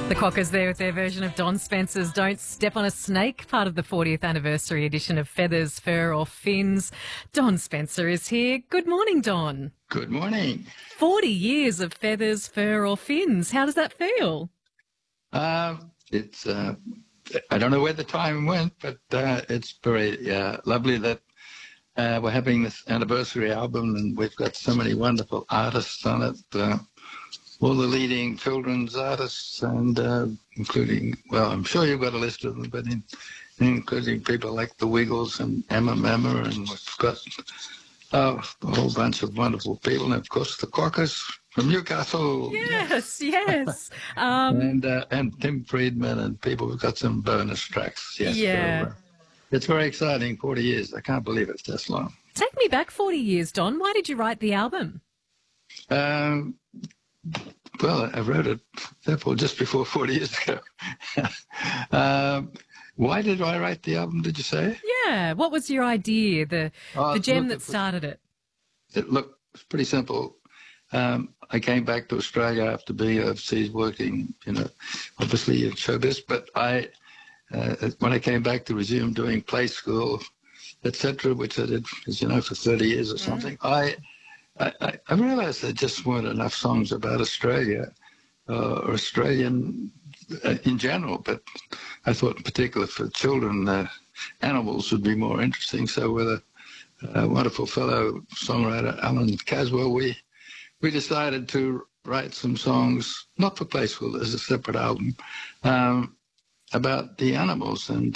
The Quokkas there with their version of Don Spencer's Don't Step on a Snake, part of the 40th anniversary edition of Feathers, Fur or Fins. Don Spencer is here. Good morning, Don. Good morning. 40 years of Feathers, Fur or Fins. How does that feel? It's I don't know where the time went, but it's very lovely that we're having this anniversary album, and we've got so many wonderful artists on it. All the leading children's artists, and including, well, I'm sure you've got a list of them, but including people like the Wiggles and Emma Memmer, and we've got a whole bunch of wonderful people, and of course the Quokkas from Newcastle. Yes, yes. And Tim Friedman and people. We've got some bonus tracks. Yes, Yeah. so, it's very exciting. 40 years. I can't believe it's this long. Take me back 40 years, Don. Why did you write the album? Well, I wrote it, therefore, just before 40 years ago. Why did I write the album, did you say? Yeah. What was your idea, the gem that started it? Look, it's pretty simple. I came back to Australia after being overseas working, obviously in showbiz, but when I came back to resume doing play school, etc., which I did, as you know, for 30 years or something, I realized there just weren't enough songs about Australia or Australian in general, but I thought in particular for children, animals would be more interesting. So with a wonderful fellow songwriter, Alan Caswell, we decided to write some songs, not for play school, as a separate album, about the animals. And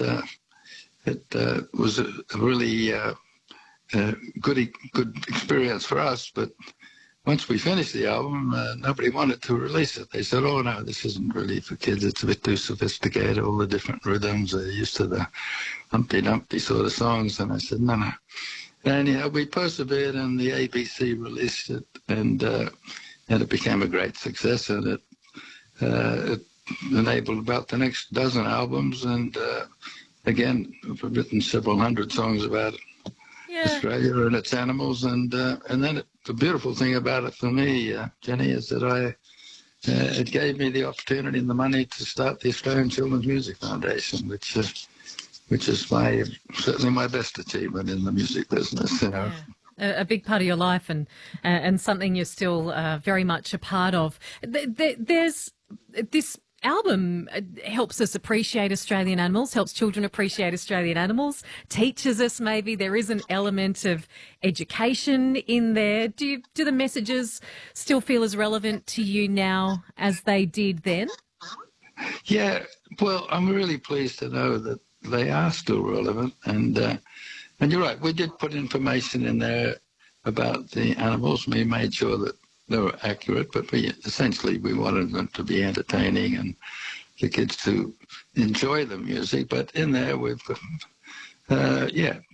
it was a really good experience for us, but once we finished the album, nobody wanted to release it. They said, "Oh no, this isn't really for kids. It's a bit too sophisticated. All the different rhythms. They're used to the Humpty Dumpty sort of songs." And I said, "No." And we persevered, and the ABC released it, and it became a great success, and it enabled about the next dozen albums, and again, we've written several hundred songs about Australia and its animals, and then the beautiful thing about it for me, Jenny, is that it gave me the opportunity and the money to start the Australian Children's Music Foundation, which is certainly my best achievement in the music business. Yeah. A big part of your life, and something you're still very much a part of. There's this album helps us appreciate Australian animals, helps children appreciate Australian animals, teaches us maybe there is an element of education in there. Do the messages still feel as relevant to you now as they did then? Yeah, well, I'm really pleased to know that they are still relevant, and you're right, we did put information in there about the animals. We made sure that they were accurate, but essentially we wanted them to be entertaining and the kids to enjoy the music. But in there we've